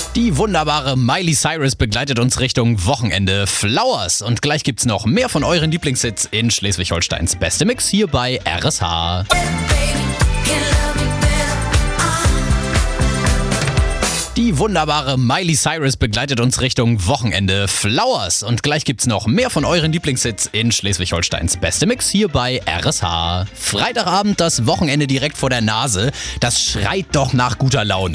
Die wunderbare Miley Cyrus begleitet uns Richtung Wochenende. Flowers. Und gleich gibt's noch mehr von euren Lieblingshits in Schleswig-Holsteins Beste Mix hier bei RSH. Die wunderbare Miley Cyrus begleitet uns Richtung Wochenende. Flowers. Und gleich gibt's noch mehr von euren Lieblingshits in Schleswig-Holsteins Beste Mix hier bei RSH. Freitagabend, das Wochenende direkt vor der Nase. Das schreit doch nach guter Laune.